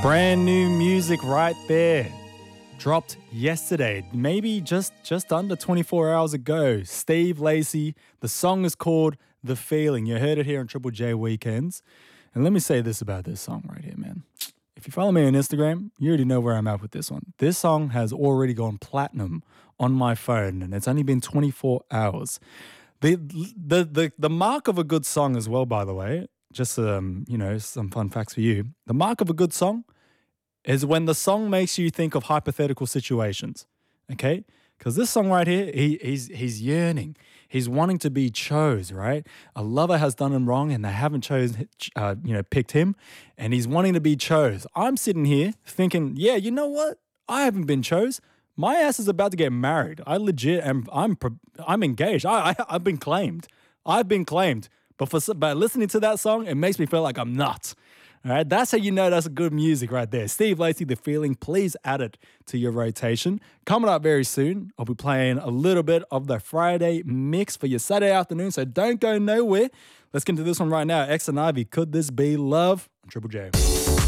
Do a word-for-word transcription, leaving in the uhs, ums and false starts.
Brand new music right there. Dropped yesterday, maybe just, just under twenty-four hours ago. Steve Lacy. The song is called The Feeling. You heard it here on Triple J Weekends. And let me say this about this song right here, man. If you follow me on Instagram, you already know where I'm at with this one. This song has already gone platinum on my phone, and it's only been twenty-four hours. The the the the mark of a good song as well, by the way, just um, you know, some fun facts for you. The mark of a good song is when the song makes you think of hypothetical situations. Okay? Because this song right here, he, he's he's yearning. He's wanting to be chose, right? A lover has done him wrong and they haven't chose, uh, you know, picked him, and he's wanting to be chose. I'm sitting here thinking, yeah, you know what? I haven't been chose. My ass is about to get married. I legit am. I'm I'm engaged. I, I I've been claimed. I've been claimed. But for but listening to that song, it makes me feel like I'm not. All right, that's how you know that's good music right there. Steve Lacy, The Feeling. Please add it to your rotation. Coming up very soon, I'll be playing a little bit of the Friday mix for your Saturday afternoon, so don't go nowhere. Let's get into this one right now. X and Ivy, Could This Be Love? On Triple J.